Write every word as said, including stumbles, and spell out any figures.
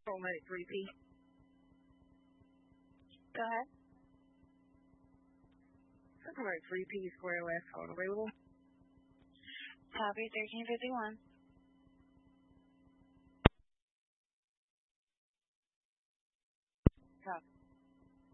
Soulmate three P. Go ahead. Soulmate three P square left phone available. Copy thirteen fifty-one. Copy.